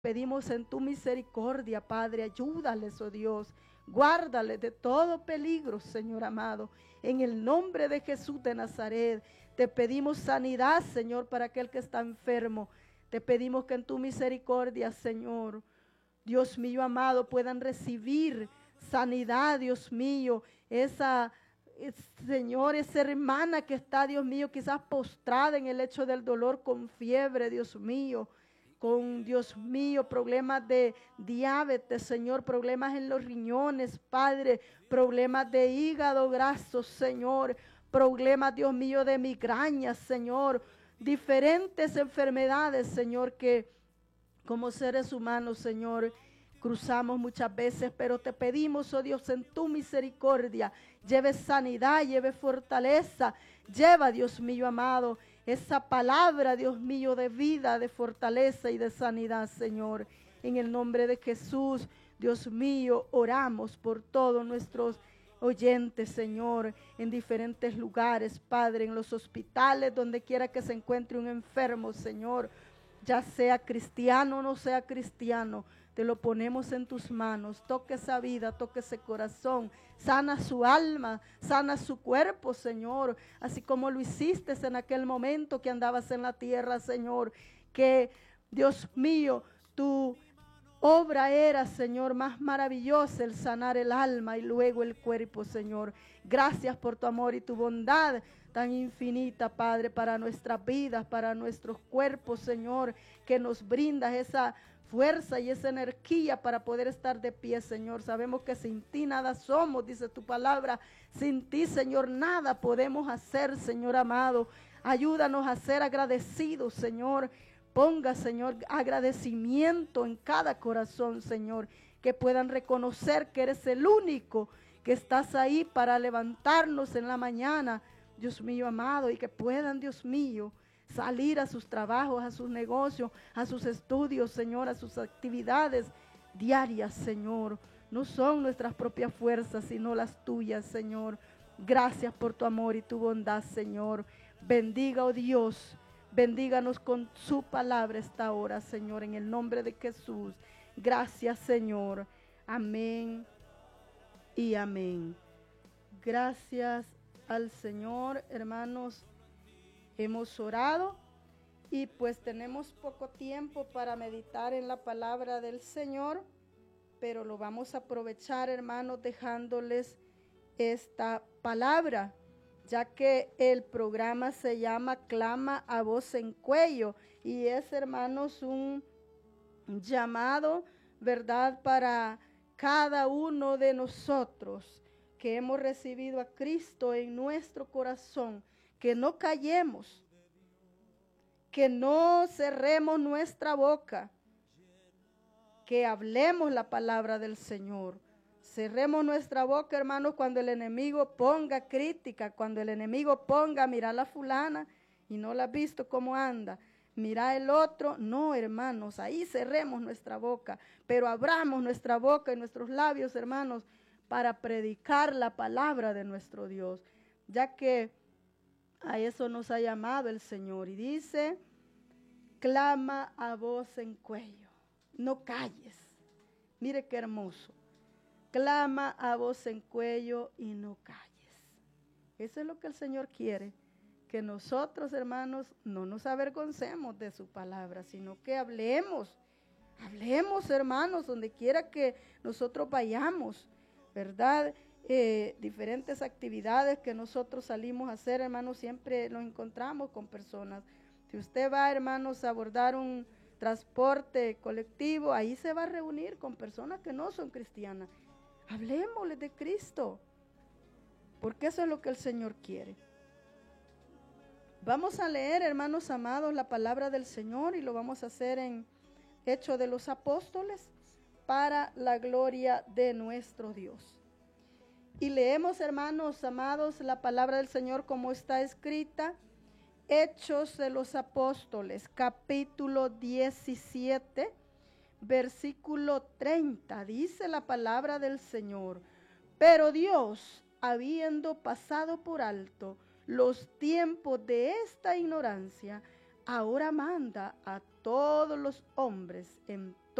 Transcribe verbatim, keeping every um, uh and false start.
Pedimos en tu misericordia, Padre, ayúdales, oh Dios, guárdales de todo peligro, Señor amado. En el nombre de Jesús de Nazaret, te pedimos sanidad, Señor, para aquel que está enfermo. Te pedimos que en tu misericordia, Señor, Dios mío amado, puedan recibir sanidad, Dios mío, esa, Señor, esa hermana que está, Dios mío, quizás postrada en el lecho del dolor con fiebre, Dios mío, con, Dios mío, problemas de diabetes, Señor, problemas en los riñones, Padre, problemas de hígado graso, Señor, problemas, Dios mío, de migrañas, Señor, diferentes enfermedades, Señor, que como seres humanos, Señor, cruzamos muchas veces, pero te pedimos, oh Dios, en tu misericordia, lleve sanidad, lleve fortaleza, lleva, Dios mío amado, esa palabra, Dios mío, de vida, de fortaleza y de sanidad, Señor. En el nombre de Jesús, Dios mío, oramos por todos nuestros oyentes, Señor, en diferentes lugares, Padre, en los hospitales, donde quiera que se encuentre un enfermo, Señor, ya sea cristiano o no sea cristiano, te lo ponemos en tus manos. Toque esa vida, toque ese corazón, sana su alma, sana su cuerpo, Señor, así como lo hiciste en aquel momento que andabas en la tierra, Señor, que, Dios mío, tu obra era, Señor, más maravillosa el sanar el alma y luego el cuerpo, Señor. Gracias por tu amor y tu bondad tan infinita, Padre, para nuestras vidas, para nuestros cuerpos, Señor, que nos brindas esa fuerza y esa energía para poder estar de pie, Señor. Sabemos que sin ti nada somos, dice tu palabra. Sin ti, Señor, nada podemos hacer, Señor amado. Ayúdanos a ser agradecidos, Señor. Ponga, Señor, agradecimiento en cada corazón, Señor, que puedan reconocer que eres el único que estás ahí para levantarnos en la mañana, Dios mío amado, y que puedan, Dios mío, salir a sus trabajos, a sus negocios, a sus estudios, Señor, a sus actividades diarias, Señor. No son nuestras propias fuerzas, sino las tuyas, Señor. Gracias por tu amor y tu bondad, Señor. Bendiga, oh Dios, bendíganos con su palabra esta hora, Señor, en el nombre de Jesús. Gracias, Señor. Amén y amén. Gracias al Señor, hermanos. Hemos orado y pues tenemos poco tiempo para meditar en la palabra del Señor, pero lo vamos a aprovechar, hermanos, dejándoles esta palabra, ya que el programa se llama Clama a voz en cuello y es, hermanos, un llamado, ¿verdad?, para cada uno de nosotros que hemos recibido a Cristo en nuestro corazón, que no callemos, que no cerremos nuestra boca, que hablemos la palabra del Señor. Cerremos nuestra boca, hermanos, cuando el enemigo ponga crítica, cuando el enemigo ponga, mira la fulana y no la has visto cómo anda, mira el otro. No, hermanos, ahí cerremos nuestra boca, pero abramos nuestra boca y nuestros labios, hermanos, para predicar la palabra de nuestro Dios, ya que a eso nos ha llamado el Señor. Y dice, clama a voz en cuello, no calles. Mire qué hermoso. Clama a voz en cuello y no calles. Eso es lo que el Señor quiere, que nosotros, hermanos, no nos avergoncemos de su palabra, sino que hablemos, hablemos, hermanos, donde quiera que nosotros vayamos, ¿verdad? Eh, diferentes actividades que nosotros salimos a hacer, hermanos, siempre nos encontramos con personas. Si usted va, hermanos, a abordar un transporte colectivo, ahí se va a reunir con personas que no son cristianas. Hablemosles de Cristo, porque eso es lo que el Señor quiere. Vamos a leer, hermanos amados, la palabra del Señor y lo vamos a hacer en Hechos de los Apóstoles para la gloria de nuestro Dios. Y leemos, hermanos amados, la palabra del Señor como está escrita. Hechos de los Apóstoles, capítulo diecisiete, versículo treinta, dice la palabra del Señor. Pero Dios, habiendo pasado por alto los tiempos de esta ignorancia, ahora manda a todos los hombres en